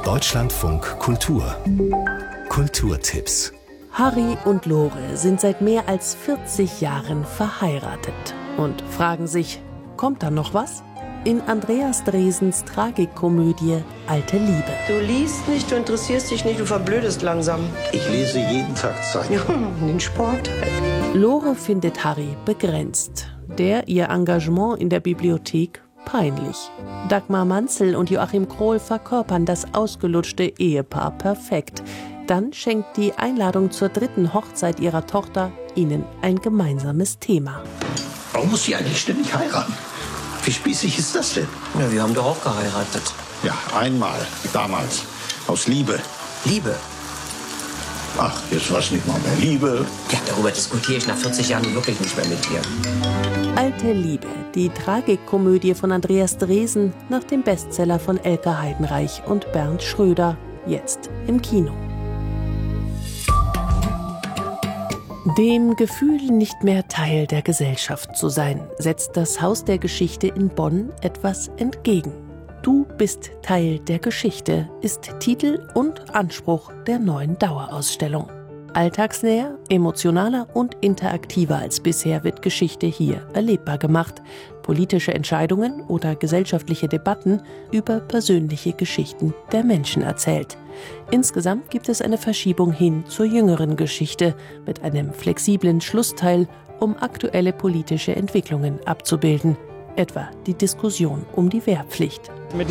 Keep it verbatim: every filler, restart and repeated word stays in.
Deutschlandfunk Kultur Kulturtipps. Harry und Lore sind seit mehr als vierzig Jahren verheiratet und fragen sich, kommt da noch was? In Andreas Dresens Tragikkomödie Alte Liebe. Du liest nicht, du interessierst dich nicht, du verblödest langsam. Ich lese jeden Tag Zeitung. Ja, den Sport. Lore findet Harry begrenzt, der ihr Engagement in der Bibliothek peinlich. Dagmar Manzel und Joachim Krohl verkörpern das ausgelutschte Ehepaar perfekt. Dann schenkt die Einladung zur dritten Hochzeit ihrer Tochter ihnen ein gemeinsames Thema. Warum muss sie eigentlich ständig heiraten? Wie spießig ist das denn? Ja, wir haben doch auch geheiratet. Ja, einmal, damals, aus Liebe. Liebe? Ach, jetzt war es nicht mal mehr Liebe. Ja, darüber diskutiere ich nach vierzig Jahren wirklich nicht mehr mit dir. Alte Liebe, die Tragikkomödie von Andreas Dresen nach dem Bestseller von Elke Heidenreich und Bernd Schröder, jetzt im Kino. Dem Gefühl, nicht mehr Teil der Gesellschaft zu sein, setzt das Haus der Geschichte in Bonn etwas entgegen. Du bist Teil der Geschichte ist Titel und Anspruch der neuen Dauerausstellung. Alltagsnäher, emotionaler und interaktiver als bisher wird Geschichte hier erlebbar gemacht. Politische Entscheidungen oder gesellschaftliche Debatten über persönliche Geschichten der Menschen erzählt. Insgesamt gibt es eine Verschiebung hin zur jüngeren Geschichte mit einem flexiblen Schlussteil, um aktuelle politische Entwicklungen abzubilden, etwa die Diskussion um die Wehrpflicht.